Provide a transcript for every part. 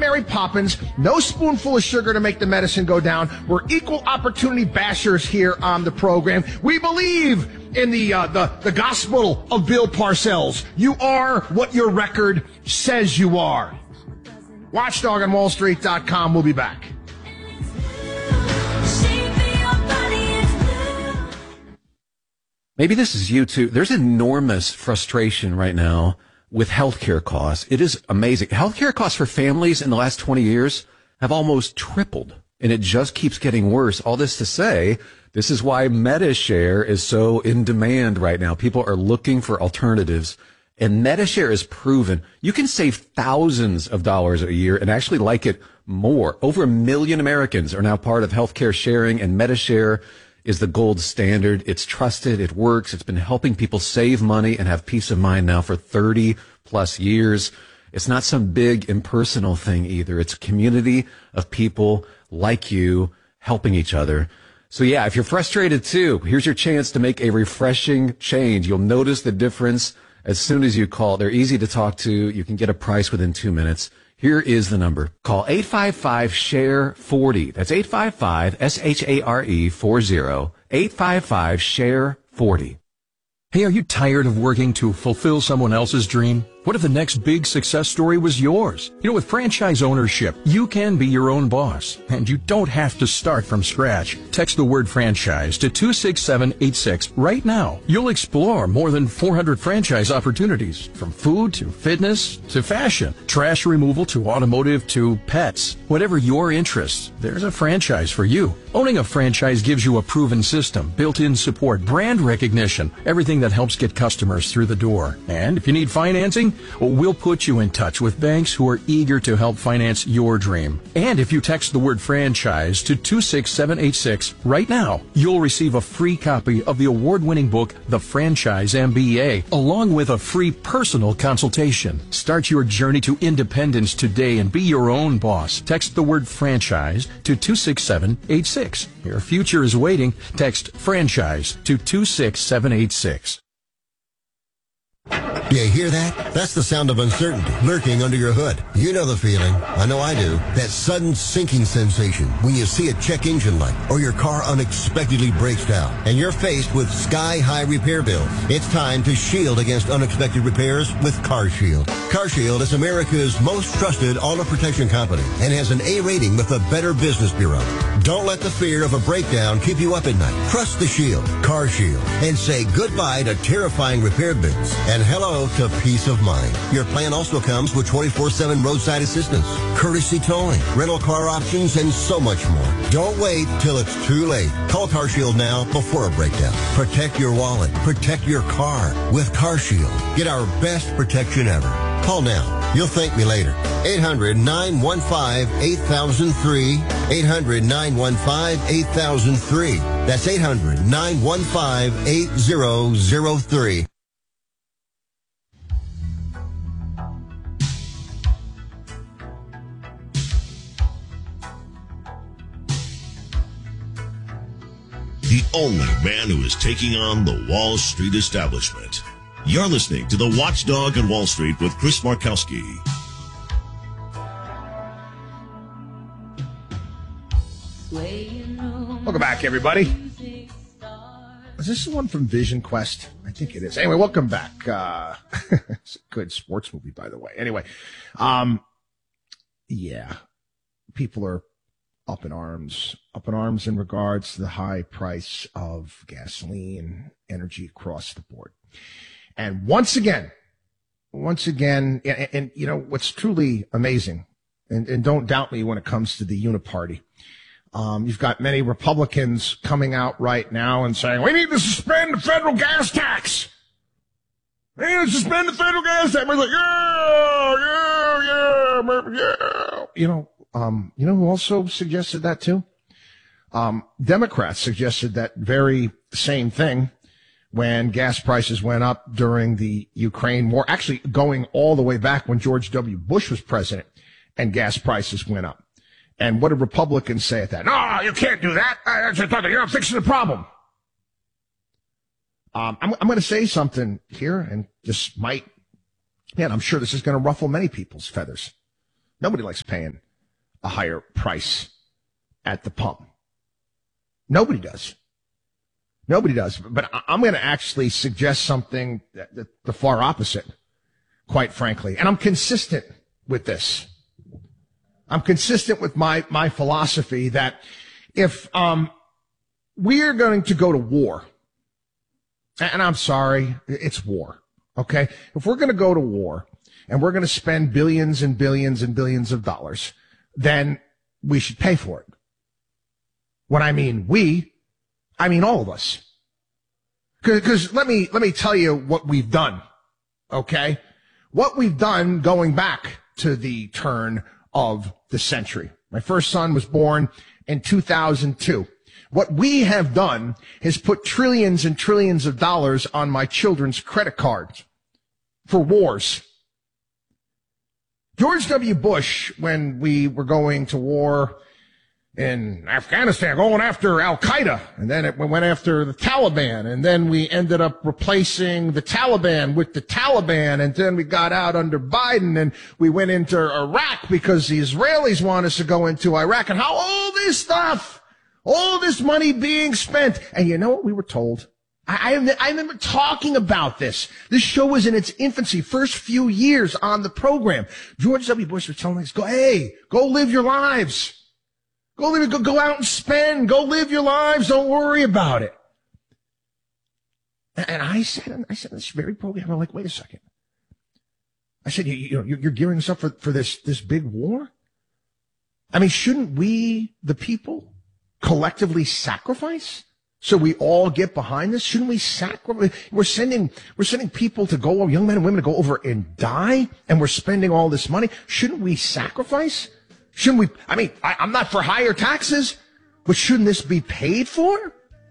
Mary Poppins, no spoonful of sugar to make the medicine go down. We're equal opportunity bashers here on the program. We believe in the gospel of Bill Parcells. You are what your record says you are. Watchdog on WallStreet.com. We'll be back. Maybe this is you too. There's enormous frustration right now with healthcare costs. It is amazing. Healthcare costs for families in the last 20 years have almost tripled, and it just keeps getting worse. All this to say, this is why MediShare is so in demand right now. People are looking for alternatives, and MediShare is proven you can save thousands of dollars a year and actually like it more. Over 1 million Americans are now part of healthcare sharing, and MediShare is the gold standard. It's trusted. It works. It's been helping people save money and have peace of mind now for 30 plus years. It's not some big impersonal thing either. It's a community of people like you helping each other. So yeah, if you're frustrated too, here's your chance to make a refreshing change. You'll notice the difference as soon as you call. They're easy to talk to. You can get a price within 2 minutes. Here is the number. Call 855-SHARE-40. That's 855-SHARE-40. 855-SHARE-40. Hey, are you tired of working to fulfill someone else's dream? What if the next big success story was yours? You know, with franchise ownership, you can be your own boss, and you don't have to start from scratch. Text the word franchise to 26786 right now. You'll explore more than 400 franchise opportunities, from food to fitness to fashion, trash removal to automotive to pets. Whatever your interests, there's a franchise for you. Owning a franchise gives you a proven system, built-in support, brand recognition, everything that helps get customers through the door. And if you need financing, well, we'll put you in touch with banks who are eager to help finance your dream. And if you text the word franchise to 26786 right now, you'll receive a free copy of the award-winning book, The Franchise MBA, along with a free personal consultation. Start your journey to independence today and be your own boss. Text the word franchise to 26786. Your future is waiting. Text franchise to 26786. Do you hear that? That's the sound of uncertainty lurking under your hood. You know the feeling. I know I do. That sudden sinking sensation when you see a check engine light or your car unexpectedly breaks down and you're faced with sky-high repair bills. It's time to shield against unexpected repairs with CarShield. CarShield is America's most trusted auto protection company and has an A rating with the Better Business Bureau. Don't let the fear of a breakdown keep you up at night. Trust the Shield, CarShield, and say goodbye to terrifying repair bills and hello to peace of mind. Your plan also comes with 24/7 roadside assistance, courtesy towing, rental car options, and so much more. Don't wait till it's too late. Call CarShield now before a breakdown. Protect your wallet. Protect your car with CarShield. Get our best protection ever. Call now. You'll thank me later. 800-915-8003. 800-915-8003. That's 800-915-8003. The only man who is taking on the Wall Street establishment. You're listening to The Watchdog on Wall Street with Chris Markowski. Welcome back, everybody. Is this the one from Vision Quest? I think it is. Anyway, welcome back. It's a good sports movie, by the way. Anyway, yeah, people are up in arms in regards to the high price of gasoline, energy across the board. And once again, and you know, what's truly amazing, and don't doubt me when it comes to the uniparty, you've got many Republicans coming out right now and saying, we need to suspend the federal gas tax. We need to suspend the federal gas tax. We're like, yeah. You know who also suggested that too? Democrats suggested that very same thing when gas prices went up during the Ukraine war, actually going all the way back when George W. Bush was president and gas prices went up. And what did Republicans say at that? No, you can't do that. You're not fixing the problem. I'm going to say something here, and this might, man, I'm sure this is going to ruffle many people's feathers. Nobody likes paying a higher price at the pump. Nobody does. Nobody does. But I'm going to actually suggest something the far opposite, quite frankly. And I'm consistent with this. I'm consistent with my philosophy that if we're going to go to war, and I'm sorry, it's war, okay? If we're going to go to war and we're going to spend billions and billions and billions of dollars, then we should pay for it. When I mean we, I mean all of us. Because let me tell you what we've done, okay? What we've done going back to the turn of the century. My first son was born in 2002. What we have done is put trillions and trillions of dollars on my children's credit cards for wars. George W. Bush, when we were going to war in Afghanistan, going after Al-Qaeda, and then we went after the Taliban, and then we ended up replacing the Taliban with the Taliban, and then we got out under Biden, and we went into Iraq because the Israelis want us to go into Iraq, and how all this stuff, all this money being spent. And you know what we were told? I remember talking about this. This show was in its infancy, first few years on the program. George W. Bush was telling us, go live your lives. Go out and spend. Go live your lives. Don't worry about it. And I said this very program, I'm like, wait a second. I said, you're gearing us up for this big war? I mean, shouldn't we, the people, collectively sacrifice so we all get behind this? Shouldn't we sacrifice? We're sending people to go, young men and women to go over and die, and we're spending all this money. Shouldn't we sacrifice? Shouldn't we? I mean, I'm not for higher taxes, but shouldn't this be paid for?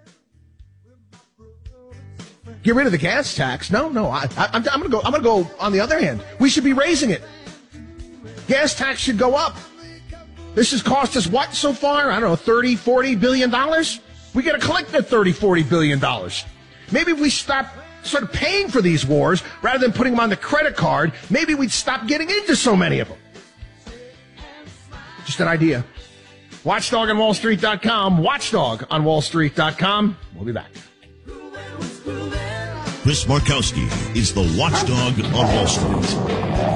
Get rid of the gas tax? No. I'm gonna go on the other hand. We should be raising it. Gas tax should go up. This has cost us what so far? I don't know, $30-40 billion? We got to collect that $30-40 billion. Maybe if we stop sort of paying for these wars rather than putting them on the credit card, maybe we'd stop getting into so many of them. Just an idea. WatchdogOnWallStreet.com. WatchdogOnWallStreet.com. We'll be back. Chris Markowski is the Watchdog on Wall Street.